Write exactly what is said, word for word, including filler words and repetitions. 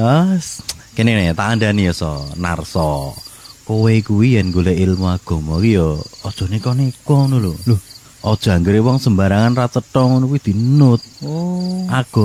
As, kene nih tak andani ya so, Narso. Kowe kuwi yen golek ilmu agama ki ya aja neko-neko ngono lho. Lho, aja anggere wong sembarangan ra cetha ngono kuwi dinut. Oh. Agama